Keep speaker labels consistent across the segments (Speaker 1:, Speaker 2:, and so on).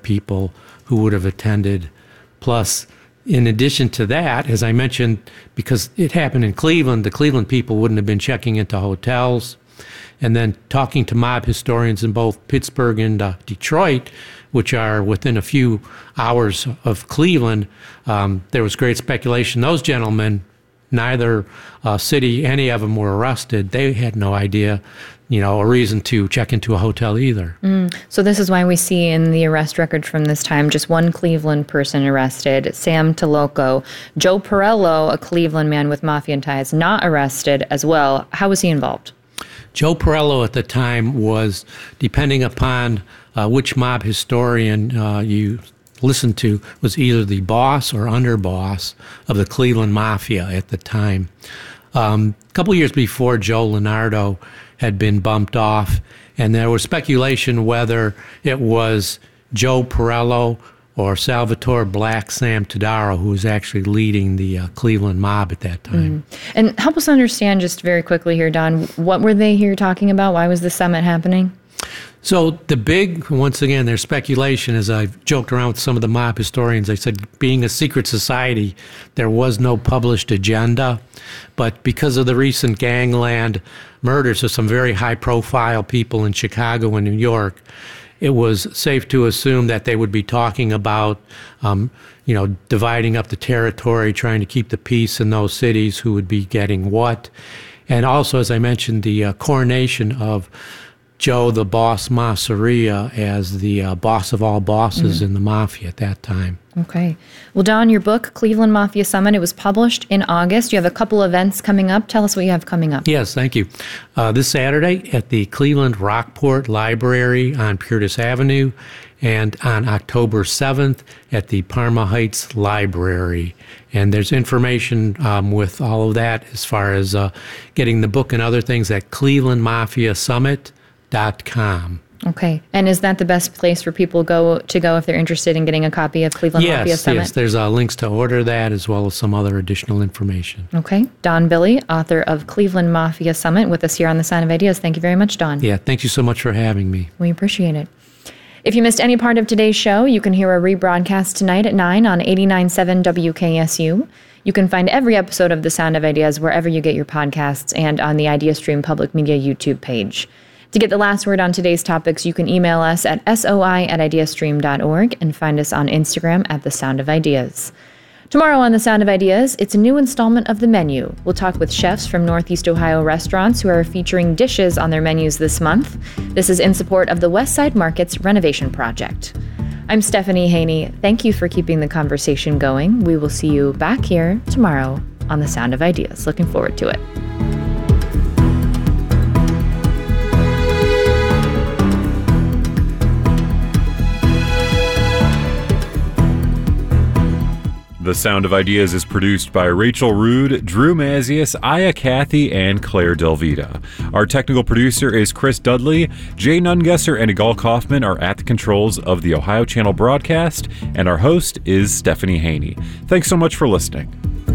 Speaker 1: people who would have attended. Plus, in addition to that, as I mentioned, because it happened in Cleveland, the Cleveland people wouldn't have been checking into hotels. And then talking to mob historians in both Pittsburgh and Detroit, which are within a few hours of Cleveland, there was great speculation. Those gentlemen, neither city, any of them were arrested. They had no idea, a reason to check into a hotel either.
Speaker 2: So this is why we see in the arrest record from this time just one Cleveland person arrested, Sam Toloco. Joe Perello, a Cleveland man with mafia ties, not arrested as well. How was he involved?
Speaker 1: Joe Perello at the time was, depending upon which mob historian you listened to, was either the boss or underboss of the Cleveland Mafia at the time. A couple years before, Joe Lenardo had been bumped off, and there was speculation whether it was Joe Perello or Salvatore Black Sam Todaro who was actually leading the Cleveland mob at that time.
Speaker 2: And help us understand just very quickly here, Don, what were they here talking about? Why was the summit happening?
Speaker 1: So the big, once again, there's speculation, as I've joked around with some of the mob historians. I said, being a secret society, there was no published agenda. But because of the recent gangland murders of some very high-profile people in Chicago and New York, it was safe to assume that they would be talking about, dividing up the territory, trying to keep the peace in those cities, who would be getting what. And also, as I mentioned, the coronation of Joe the Boss Masseria as the boss of all bosses in the mafia at that time.
Speaker 2: Okay. Well, Don, your book, Cleveland Mafia Summit, it was published in August. You have a couple events coming up. Tell us what you have coming up.
Speaker 1: Yes, thank you. This Saturday at the Cleveland Rockport Library on Curtis Avenue, and on October 7th at the Parma Heights Library. And there's information with all of that as far as getting the book and other things at clevelandmafiasummit.com.
Speaker 2: Okay. And is that the best place for people to go if they're interested in getting a copy of Cleveland Mafia Summit?
Speaker 1: Yes, there's links to order that as well as some other additional information.
Speaker 2: Okay. Don Billy, author of Cleveland Mafia Summit, with us here on The Sound of Ideas. Thank you very much, Don.
Speaker 1: Yeah, thank you so much for having me.
Speaker 2: We appreciate it. If you missed any part of today's show, you can hear a rebroadcast tonight at 9 on 89.7 WKSU. You can find every episode of The Sound of Ideas wherever you get your podcasts and on the IdeaStream Public Media YouTube page. To get the last word on today's topics, you can email us at soi@ideastream.org and find us on Instagram at The Sound of Ideas. Tomorrow on The Sound of Ideas, it's a new installment of The Menu. We'll talk with chefs from Northeast Ohio restaurants who are featuring dishes on their menus this month. This is in support of the West Side Market's renovation project. I'm Stephanie Haney. Thank you for keeping the conversation going. We will see you back here tomorrow on The Sound of Ideas. Looking forward to it.
Speaker 3: The Sound of Ideas is produced by Rachel Rude, Drew Mazius, Aya Cathy, and Claire Delvita. Our technical producer is Chris Dudley. Jay Nungesser and Igal Kaufman are at the controls of the Ohio Channel broadcast, and our host is Stephanie Haney. Thanks so much for listening.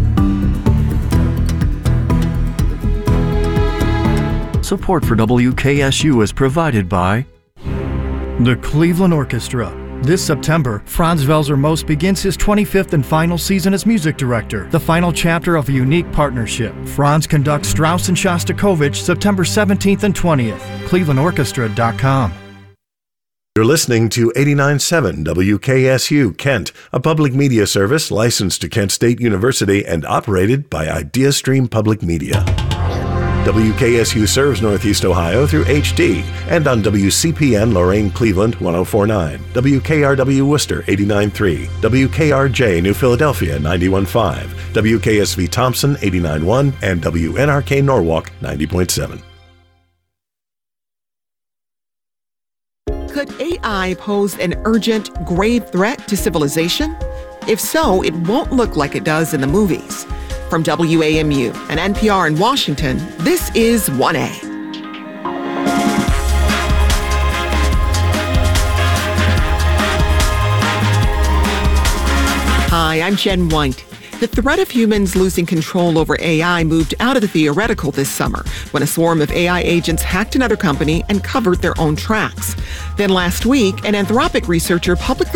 Speaker 4: Support for WKSU is provided by the Cleveland Orchestra. This September, Franz Welser Most begins his 25th and final season as music director, the final chapter of a unique partnership. Franz conducts Strauss and Shostakovich September 17th and 20th. ClevelandOrchestra.com.
Speaker 5: You're listening to 89.7 WKSU Kent, a public media service licensed to Kent State University and operated by IdeaStream Public Media. WKSU serves Northeast Ohio through HD and on WCPN Lorain Cleveland 104.9, WKRW Worcester 89.3, WKRJ New Philadelphia 91.5, WKSV Thompson 89.1, and WNRK Norwalk 90.7.
Speaker 6: Could AI pose an urgent, grave threat to civilization? If so, it won't look like it does in the movies. From WAMU and NPR in Washington, this is 1A. Hi, I'm Jen White. The threat of humans losing control over AI moved out of the theoretical this summer when a swarm of AI agents hacked another company and covered their own tracks. Then last week, an Anthropic researcher publicly